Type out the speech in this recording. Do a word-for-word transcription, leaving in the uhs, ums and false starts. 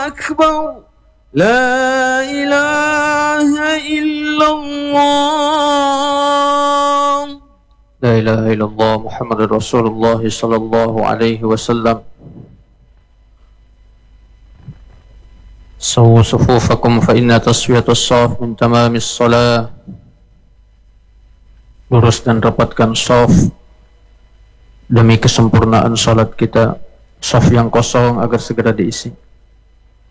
أكبر لا إله إلا الله لا إله إلا الله محمد رسول الله صلى الله عليه وسلم. سووا صفوفكم فإن تسوية الصف من تمام الصلاة. Lurus dan rapatkan shaf demi kesempurnaan salat kita. Shaf yang kosong agar segera diisi.